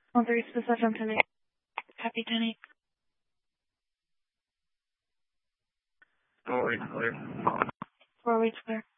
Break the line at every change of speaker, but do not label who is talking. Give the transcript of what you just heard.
1-3 to the 7 Penny. Happy Penny.
4 weeks clear.
4 weeks clear.